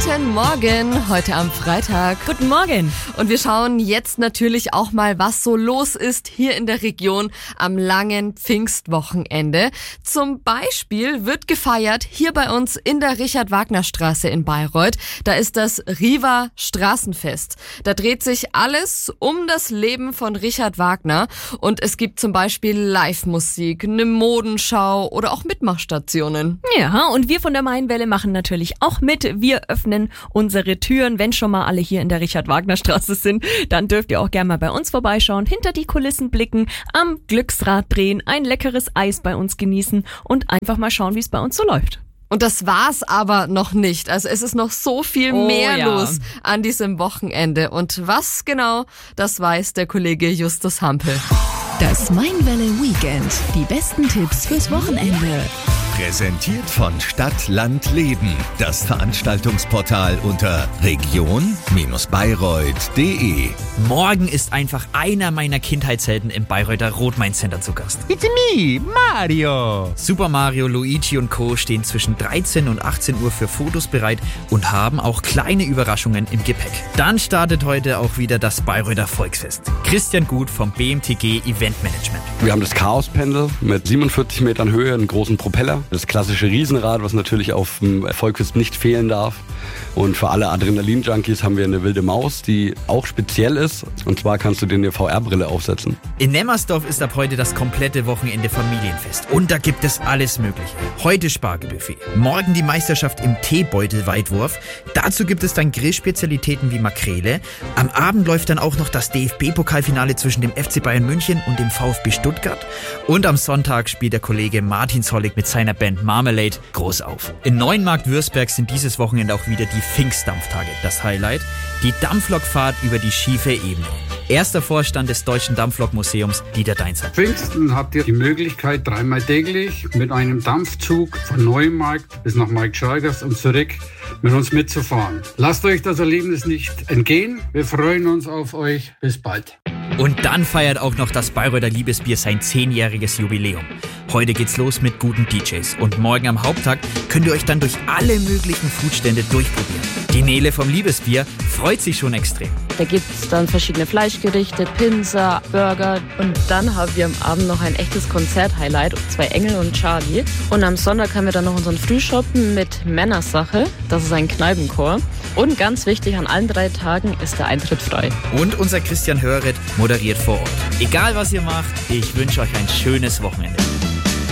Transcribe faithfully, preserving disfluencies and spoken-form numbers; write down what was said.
Guten Morgen, heute am Freitag. Guten Morgen. Und wir schauen jetzt natürlich auch mal, was so los ist hier in der Region am langen Pfingstwochenende. Zum Beispiel wird gefeiert hier bei uns in der Richard-Wagner-Straße in Bayreuth. Da ist das Riva Straßenfest. Da dreht sich alles um das Leben von Richard Wagner. Und es gibt zum Beispiel Live-Musik, eine Modenschau oder auch Mitmachstationen. Ja, und wir von der Mainwelle machen natürlich auch mit. Wir öffnen unsere Türen. Wenn schon mal alle hier in der Richard-Wagner-Straße sind, dann dürft ihr auch gerne mal bei uns vorbeischauen, hinter die Kulissen blicken, am Glücksrad drehen, ein leckeres Eis bei uns genießen und einfach mal schauen, wie es bei uns so läuft. Und das war's aber noch nicht. Also es ist noch so viel Oh, mehr ja. los an diesem Wochenende. Und was genau, das weiß der Kollege Justus Hampel. Das Mainwelle Weekend. Die besten Tipps fürs Wochenende. Präsentiert von Stadt, Land, Leben. Das Veranstaltungsportal unter region Bayreuth punkt de. Morgen ist einfach einer meiner Kindheitshelden im Bayreuther Rot-Main-Center zu Gast. It's me, Mario. Super Mario, Luigi und Co. stehen zwischen dreizehn und achtzehn Uhr für Fotos bereit und haben auch kleine Überraschungen im Gepäck. Dann startet heute auch wieder das Bayreuther Volksfest. Christian Gut vom B M T G Event Management. Wir haben das Chaospendel mit siebenundvierzig Metern Höhe, einen großen Propeller. Das klassische Riesenrad, was natürlich auf dem Volksfest nicht fehlen darf. Und für alle Adrenalin-Junkies haben wir eine wilde Maus, die auch speziell ist. Und zwar kannst du dir eine V R-Brille aufsetzen. In Nemmersdorf ist ab heute das komplette Wochenende Familienfest. Und da gibt es alles Mögliche. Heute Spargelbuffet. Morgen die Meisterschaft im Teebeutel-Weitwurf. Dazu gibt es dann Grillspezialitäten wie Makrele. Am Abend läuft dann auch noch das D F B-Pokalfinale zwischen dem F C Bayern München und dem VfB Stuttgart. Und am Sonntag spielt der Kollege Martin Zollig mit seiner Band Marmalade groß auf. In Neuenmarkt Würzberg sind dieses Wochenende auch wieder die Pfingstdampftage. Das Highlight, die Dampflokfahrt über die schiefe Ebene. Erster Vorstand des Deutschen Dampflokmuseums, Dieter Deinzer. Pfingsten habt ihr die Möglichkeit, dreimal täglich mit einem Dampfzug von Neumarkt bis nach Mike Schreigers und zurück mit uns mitzufahren. Lasst euch das Erlebnis nicht entgehen. Wir freuen uns auf euch. Bis bald. Und dann feiert auch noch das Bayreuther Liebesbier sein zehnjähriges Jubiläum. Heute geht's los mit guten D Js und morgen am Haupttag könnt ihr euch dann durch alle möglichen Foodstände durchprobieren. Die Nele vom Liebesbier freut sich schon extrem. Da gibt's dann verschiedene Fleischgerichte, Pizza, Burger und dann haben wir am Abend noch ein echtes Konzert-Highlight, zwei Engel und Charlie. Und am Sonntag haben wir dann noch unseren Frühschoppen mit Männersache, das ist ein Kneipenchor. Und ganz wichtig, an allen drei Tagen ist der Eintritt frei. Und unser Christian Hörret moderiert vor Ort. Egal was ihr macht, ich wünsche euch ein schönes Wochenende.